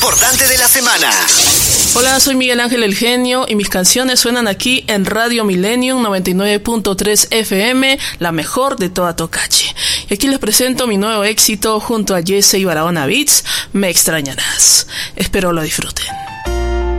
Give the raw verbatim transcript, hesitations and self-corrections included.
importante de la semana. Hola, soy Miguel Ángel El Genio y mis canciones suenan aquí en Radio Millennium noventa y nueve punto tres F M, la mejor de toda Tocache. Y aquí les presento mi nuevo éxito junto a Jesse y Barahona Beats, Me Extrañarás. Espero lo disfruten.